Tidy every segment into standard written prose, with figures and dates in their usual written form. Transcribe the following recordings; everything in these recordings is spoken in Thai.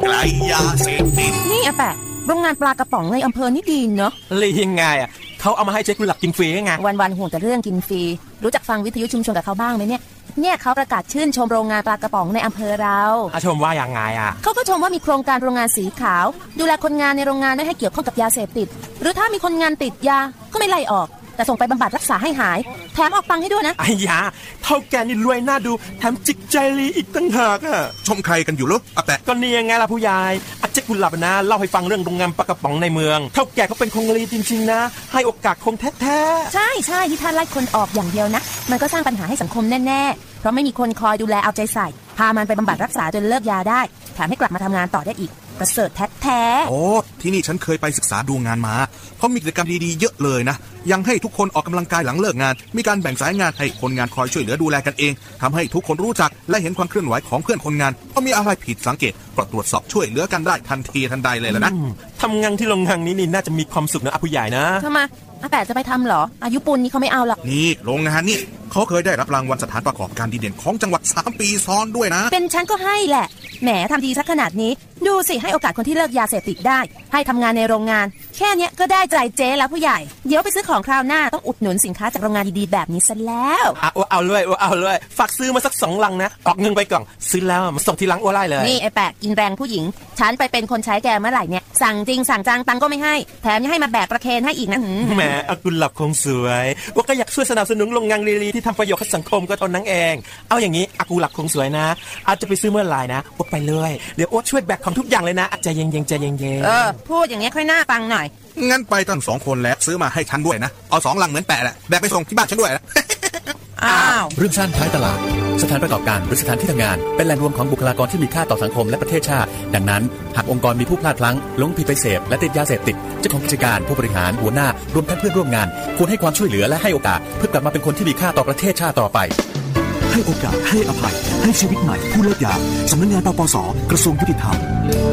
ไกลยาเสพติดนี่อาแปะโรงงานปลากระป๋องในอำเภอนี่ดีเนาะเลยยังไงอ่ะเขาเอามาให้เจ๊กุหลาบกินฟรีไงวันๆห่วงแต่เรื่องกินฟรีรู้จักฟังวิทยุชุมชนกับเขาบ้างไหมเนี่ยเขาประกาศชื่นชมโรงงานปลากระป๋องในอำเภอเราชมว่ายังไงอ่ะเขาก็ชมว่ามีโครงการโรงงานสีขาวดูแลคนงานในโรงงานไม่ให้เกี่ยวข้องกับยาเสพติดหรือถ้ามีคนงานติดยาก็ไม่ไล่ออกแต่ส่งไปบำบัดรักษาให้หายแถมออกตังค์ให้ด้วยนะไอ้ยาเท่าแกนี่รวยน่าดูแถมจิตใจดีอีกตั้งหากอ่ะชมใครกันอยู่ลูกอาแปะก็นี่ยังไงล่ะผู้ใหญ่อาเจ๊กุหลาบนะเล่าให้ฟังเรื่องโรงงานปลากระป๋องในเมืองเท่าแกเขาเป็นคนดีจริงๆนะให้โอกาสคนแท้ๆใช่ที่ท่านไล่คนออกอย่างเดียวนะมันก็สร้างปัญหาให้สังคมแน่ๆเพราะไม่มีคนคอยดูแลเอาใจใส่พามันไปบำบัดรักษาจนเลิกยาได้แถมให้กลับมาทำงานต่อได้อีกประเสริฐแท้ๆโอ้ที่นี่ฉันเคยไปศึกษาดูงานมาเขามีกิจกรรมดีๆเยอะเลยนะยังให้ทุกคนออกกำลังกายหลังเลิกงานมีการแบ่งสายงานให้คนงานคอยช่วยเหลือดูแลกันเองทำให้ทุกคนรู้จักและเห็นความเคลื่อนไหวของเพื่อนคนงานพอมีอะไรผิดสังเกตก็ตรวจสอบช่วยเหลือกันได้ทันทีทันใดเลยนะทำงานที่โรงงานนี้นี่น่าจะมีความสุขนะผู้ใหญ่นะทำไมอาแปะจะไปทำเหรออายุปูนนี่เขาไม่เอาหรอกนี่โรงงานนี่เขาเคยได้รับรางวัลสถานประกอบการดีเด่นของจังหวัด3 ปีซ้อนด้วยนะเป็นฉันก็ให้แหละแหมทำดีสักขนาดนี้ดูสิให้โอกาสคนที่เลิกยาเสพติดได้ให้ทำงานในโรงงานแค่นี้ก็ได้ใจเจ๊แล้วผู้ใหญ่เดี๋ยวไปซื้อของคราวหน้าต้องอุดหนุนสินค้าจากโรงงานดีๆแบบนี้ซะแล้วเอาเลยฝากซื้อมาสัก2 ลังนะออกเงินไปก่อนซื้อแล้วมาส่งที่ลังอ้วไล่เลยนี่ไอ้แปะกินแรงผู้หญิงฉันไปเป็นคนใช้แกเมื่อไหร่เนี่ยสั่งจริงสั่งจังตังก็ไม่ให้แถมยังให้มาแบกประเคนให้อีกนะแหมอากุหลาบคงสวยว่าก็อยากช่วยสนับสนุนโรงงานลีที่ทำประโยชน์กับสังคมก็เท่านั้นเองเอาอย่างนี้อากุหลาบคงสวยนะอาจจะไปซื้อเมื่อไหร่นะว่าไปเลยเดี๋ยวโอ๊ตช่วยแบกของทุกอย่างเลยนะใจเย็นพูดอย่างนี้ค่อยน่าฟังหน่อยงั้นไปตั้ง2 คนแล้วซื้อมาให้ฉันด้วยนะเอา2 ลังเหมือนแปะแหละแบกไปส่งที่บ้านฉันด้วยนะเรื่องสั้นท้ายตลาดสถานประกอบการหรือสถานที่ทำงานเป็นแหล่งรวมของบุคลากรที่มีค่าต่อสังคมและประเทศชาติดังนั้นหากองค์กรมีผู้พลาดพลั้งหลงผิดไปเสพและติดยาเสพติดเจ้าของกิจการผู้บริหารหัวหน้ารวมทั้งเพื่อนร่วมงานควรให้ความช่วยเหลือและให้โอกาสเพื่อกลับมาเป็นคนที่มีค่าต่อประเทศชาติต่อไปให้โอกาสให้อภัยให้ชีวิตใหม่ผู้เลิกยาสำนักงานปปส.กระทรวงยุติธรรม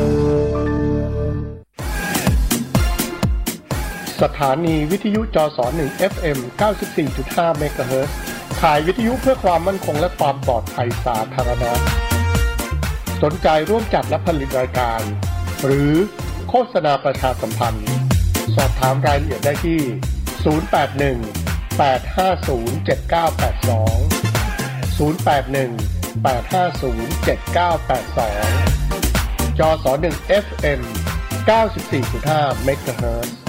สถานีวิทยุจส1 FM 94.5 เมกะเฮิรตซ์ขายวิทยุเพื่อความมั่นคงและความปลอดภัยสาธารณะสนใจร่วมจัดและผลิตรายการหรือโฆษณาประชาสัมพันธ์สอบถามรายละเอียดได้ที่081 850 7982 081 850 7982 จส1 FM 94.5 เมกะเฮิรตซ์